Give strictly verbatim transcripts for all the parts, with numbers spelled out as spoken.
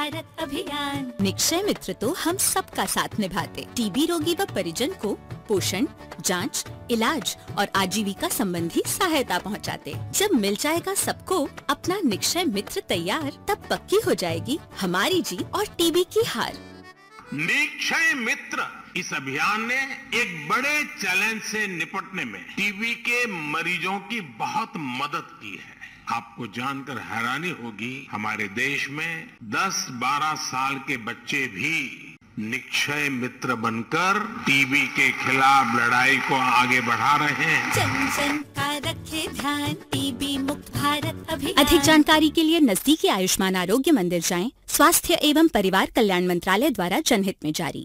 भारत अभियान। निक्षय मित्र तो हम सबका साथ निभाते, टीबी रोगी व परिजन को पोषण, जांच, इलाज और आजीविका संबंधी सहायता पहुंचाते। जब मिल जाएगा सबको अपना निक्षय मित्र तैयार, तब पक्की हो जाएगी हमारी जीत और टीबी की हार। निक्षय मित्र इस अभियान ने एक बड़े चैलेंज से निपटने में टीबी के मरीजों की बहुत मदद की है। आपको जानकर हैरानी होगी, हमारे देश में दस बारह साल के बच्चे भी निक्षय मित्र बनकर टीबी के खिलाफ लड़ाई को आगे बढ़ा रहे हैं। जन जन का रखे ध्यान, टीबी मुक्त भारत अभियान। अधिक जानकारी के लिए नजदीकी आयुष्मान आरोग्य मंदिर जाएं। स्वास्थ्य एवं परिवार कल्याण मंत्रालय द्वारा जनहित में जारी।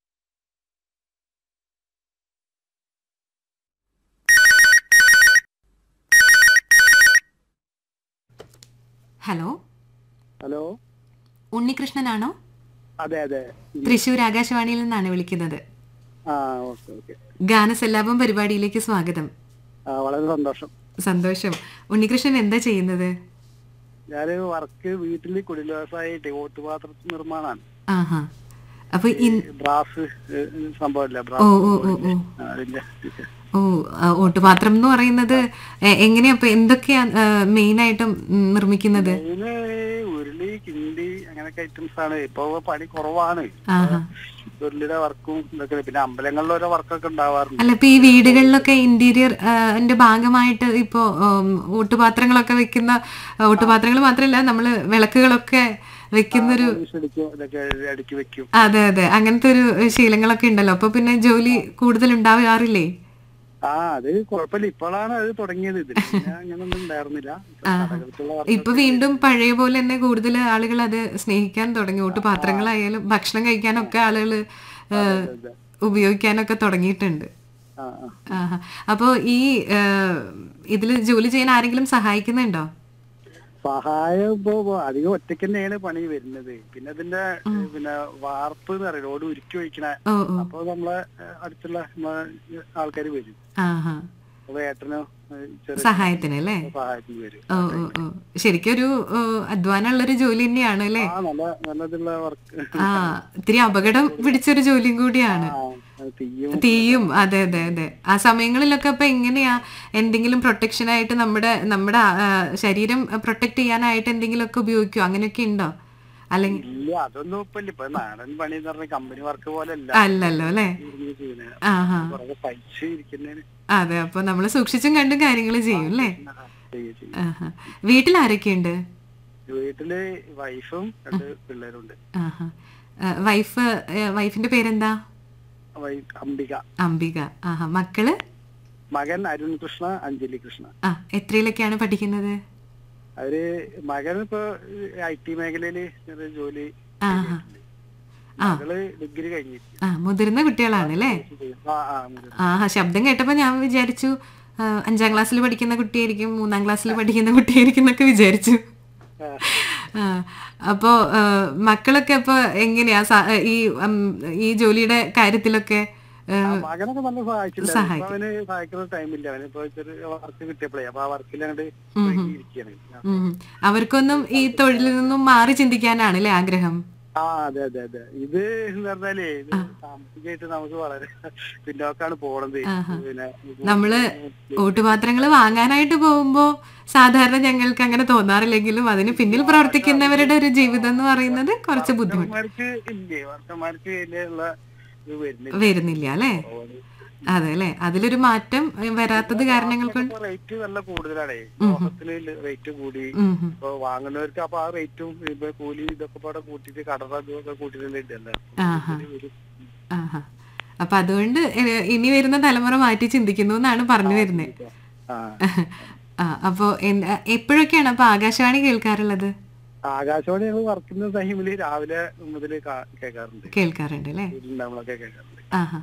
Hello hello, ഉണ്ണികൃഷ്ണനാണോ? അതെ അതെ, തൃശൂർ ആകാശവാണിയിൽ നിന്നാണ് വിളിക്കുന്നത്. ആ ഓക്കെ ഓക്കെ. ഗാനസല്ലാപം പരിപാടിയിലേക്ക് സ്വാഗതം. ആ വളരെ സന്തോഷം. സന്തോഷം. ഉണ്ണികൃഷ്ണൻ എന്താ ചെയ്യുന്നത്? ഞാൻ വർക്ക് വീട്ടിൽ കുടിൽ വ്യവസായിട്ട് ഓട്ടുപാത്ര നിർമ്മാണമാണ്. ആഹാ. അപ്പൊ ബ്രാസ് സംഭവമില്ല, ഓ ഓ ഓ ഓ അതിന്റെ ഓ ഓട്ടുപാത്രം എന്ന് പറയുന്നത് എങ്ങനെയാ, അപ്പൊ എന്തൊക്കെയാ മെയിൻ ആയിട്ടും നിർമ്മിക്കുന്നത്? ഉരുളി, കിണ്ടി അങ്ങനൊക്കെ ഐറ്റംസ് ആണ്. ഇപ്പൊ പണി കുറവാണ്. ഉരുളിയുടെ വർക്കും ഇതൊക്കെ, പിന്നെ അമ്പലങ്ങളിലെ ഓരോ വർക്കൊക്കെ ഉണ്ടാവാറുണ്ട്. അല്ല, ഇപ്പൊ ഈ വീടുകളിലൊക്കെ ഇന്റീരിയർ ന്റെ ഭാഗമായിട്ട് ഇപ്പോ ഓട്ടുപാത്രങ്ങളൊക്കെ വെക്കുന്ന, ഓട്ടുപാത്രങ്ങൾ മാത്രമല്ല നമ്മള് വിളക്കുകളൊക്കെ വെക്കുന്നൊരു, അതെ അതെ, അങ്ങനത്തെ ഒരു ശീലങ്ങളൊക്കെ ഉണ്ടല്ലോ. അപ്പൊ പിന്നെ ജോലി കൂടുതൽ ഉണ്ടാവാറില്ലേ? ആ അത് കുഴപ്പമില്ല, ഇപ്പോഴാണ് അത് തുടങ്ങിയത്. ഇത് അങ്ങനൊന്നും ഉണ്ടായിരുന്നില്ല. ഇപ്പൊ വീണ്ടും പഴയ പോലെ തന്നെ കൂടുതൽ ആളുകൾ അത് സ്നേഹിക്കാൻ തുടങ്ങി. ഓട്ടുപാത്രങ്ങളായാലും ഭക്ഷണം കഴിക്കാനൊക്കെ ആളുകൾ ഉപയോഗിക്കാനൊക്കെ തുടങ്ങിയിട്ടുണ്ട്. അപ്പൊ ഈ ഇതില് ജോലി ചെയ്യാൻ ആരെങ്കിലും സഹായിക്കുന്നുണ്ടോ? സഹായം ഇപ്പൊ അധികം ഒറ്റയ്ക്ക് തന്നെയാണ് പണി വരുന്നത്. പിന്നെ അതിന്റെ പിന്നെ വാർപ്പ് എന്ന് പറയും, റോഡ് ഉരുക്കി ഒഴിക്കണ. അപ്പൊ നമ്മളെ അടുത്തുള്ള ആൾക്കാർ വരും, ഏട്ടനോ സഹായത്തിന് അല്ലേ? സഹായത്തിന് വരും. ഓ ഓ ഓ ശരിക്കും ഒരു അധ്വാനമുള്ളൊരു ജോലി തന്നെയാണ് അല്ലേ? നല്ലതുള്ള വർക്ക്. ആ, ഇത്തിരി അപകടം പിടിച്ചൊരു ജോലിയും കൂടിയാണ്. തീയും, അതെ അതെ അതെ. ആ സമയങ്ങളിലൊക്കെ അപ്പൊ എങ്ങനെയാ, എന്തെങ്കിലും പ്രൊട്ടക്ഷൻ ആയിട്ട് നമ്മുടെ നമ്മുടെ ശരീരം പ്രൊട്ടക്ട് ചെയ്യാനായിട്ട് എന്തെങ്കിലും ഒക്കെ ഉപയോഗിക്കോ? അങ്ങനെയൊക്കെ ഉണ്ടോ? അല്ലെങ്കിൽ അതൊന്നും ഇപ്പൊ നാടൻ പണി എന്ന് പറഞ്ഞ കമ്പനി വർക്ക് പോലെ അല്ലല്ലോ അല്ലേ? ആഹാ, അതെ. അപ്പൊ നമ്മള് സൂക്ഷിച്ചും കണ്ടും കാര്യങ്ങൾ ചെയ്യും അല്ലേ? ആഹാ. വീട്ടിൽ ആരൊക്കെയുണ്ട്? വീട്ടില് വൈഫും രണ്ട് പിള്ളേരുണ്ട്. ആഹാ. വൈഫ് വൈഫിന്റെ പേരെന്താ? അംബിക. അംബിക. ആഹാ. മക്കള്? മകൻ അരുൺ കൃഷ്ണ, അഞ്ജലി കൃഷ്ണ. ആ, എത്രയിലൊക്കെയാണ് പഠിക്കുന്നത്? അവര് മകൻ ഇപ്പൊ ഐ ടി മേഖലയില് ജോലി, മകള് ഡിഗ്രി കഴിഞ്ഞു. ആ, മുതിർന്ന കുട്ടികളാണ് അല്ലേ? ആ, ശബ്ദം കേട്ടപ്പോ ഞാൻ വിചാരിച്ചു അഞ്ചാം ക്ലാസ്സിൽ പഠിക്കുന്ന കുട്ടിയായിരിക്കും, മൂന്നാം ക്ലാസ്സിൽ പഠിക്കുന്ന കുട്ടിയായിരിക്കും എന്നൊക്കെ വിചാരിച്ചു. ആ, അപ്പോ മക്കളൊക്കെ അപ്പൊ എങ്ങനെയാ ഈ ഈ ജോലിയുടെ കാര്യത്തിലൊക്കെ? മകനൊക്കെ നല്ല സഹായിച്ചില്ല. അവന് സഹായിക്കുന്ന ടൈമില്ല. അവനിപ്പോ വർക്ക് കിട്ടിയപ്പോഴേ അപ്പൊ ആ വർക്കിൽ അങ്ങോട്ട് ഇരിക്കുകയാണ്. അവർക്കൊന്നും ഈ തൊഴിലിൽ നിന്നും മാറി ചിന്തിക്കാനാണ് അല്ലേ ആഗ്രഹം? ആ അതെ അതെ അതെ. ഇത് എന്ന് പറഞ്ഞാലേ ഇത് സാമ്പത്തികമായിട്ട് നമുക്ക് വളരെ പിന്നോക്കാണ് പോണത്. പിന്നെ നമ്മള് ഓട്ടുപാത്രങ്ങൾ വാങ്ങാനായിട്ട് പോകുമ്പോ സാധാരണ ഞങ്ങൾക്ക് അങ്ങനെ തോന്നാറില്ലെങ്കിലും അതിന് പിന്നിൽ പ്രവർത്തിക്കുന്നവരുടെ ഒരു ജീവിതം എന്ന് പറയുന്നത് കുറച്ച് ബുദ്ധിമുട്ട് വരുന്നില്ല അല്ലേ? അതെ അല്ലെ, അതിലൊരു മാറ്റം വരാത്തത് കാരണങ്ങൾ കൊണ്ട് റേറ്റ് നല്ല കൂടുതലാണ്. റേറ്റ് കൂടി ഇപ്പൊ വാങ്ങുന്നവർക്ക് അപ്പൊ ആ റേറ്റും ഇപ്പൊ കൂലി ഇതൊക്കെ പാടെ കൂട്ടിട്ട് കടറൊക്കെ കൂട്ടിട്ടുണ്ടല്ലോ. അപ്പൊ അതുകൊണ്ട് ഇനി വരുന്ന തലമുറ മാറ്റി ചിന്തിക്കുന്നു എന്നാണ് പറഞ്ഞു വരുന്നത്. ആ, അപ്പൊ എപ്പോഴൊക്കെയാണ് അപ്പൊ ആകാശവാണി കേൾക്കാറുള്ളത്? ആകാശവാണി ഞങ്ങൾ വർക്കുന്ന ടൈമില് രാവിലെ മുതൽ കേൾക്കാറുണ്ട്. കേൾക്കാറുണ്ട് അല്ലേ? നമ്മളൊക്കെ കേൾക്കാറുണ്ട്. ആഹാ.